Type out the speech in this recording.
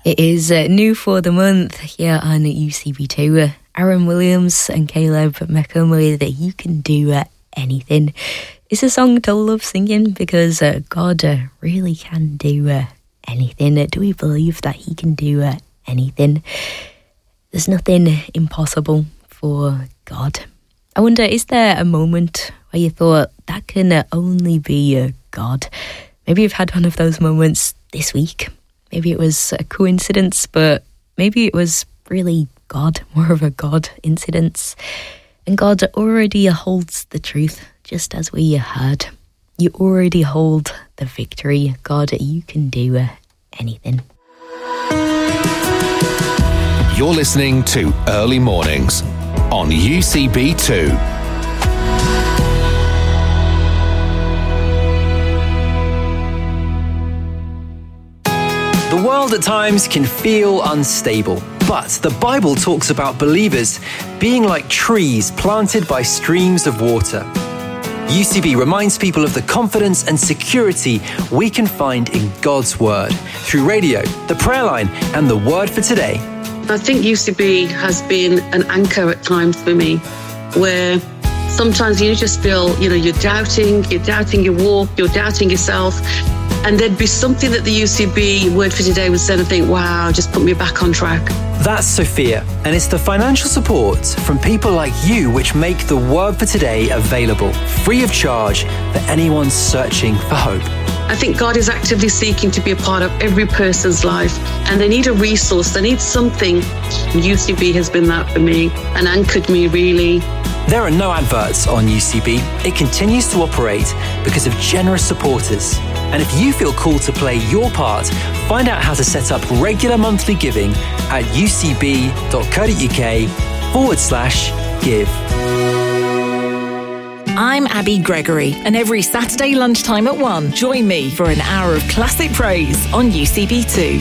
It is new for the month here on UCB2. Aaron Williams and Caleb Meckham with You Can Do Anything. It's a song to love singing because God really can do anything. Do we believe that he can do anything? There's nothing impossible for God. I wonder, is there a moment where you thought that can only be God? Maybe you've had one of those moments this week. Maybe it was a coincidence, but maybe it was really God, more of a God incidence. And God already holds the truth, just as we heard. You already hold the victory. God, you can do anything. You're listening to Early Mornings on UCB2. The world at times can feel unstable, but the Bible talks about believers being like trees planted by streams of water. UCB reminds people of the confidence and security we can find in God's Word through radio, the prayer line, and the Word for Today. I think UCB has been an anchor at times for me, where sometimes you just feel, you're doubting your walk, you're doubting yourself. And there'd be something that the UCB Word for Today would say and I think, wow, just put me back on track. That's Sophia, and it's the financial support from people like you which make the Word for Today available, free of charge, for anyone searching for hope. I think God is actively seeking to be a part of every person's life, and they need a resource, they need something. UCB has been that for me and anchored me, really. There are no adverts on UCB. It continues to operate because of generous supporters. And if you feel called to play your part, find out how to set up regular monthly giving at ucb.co.uk/give. I'm Abby Gregory, and every Saturday lunchtime at 1, join me for an hour of classic praise on UCB2.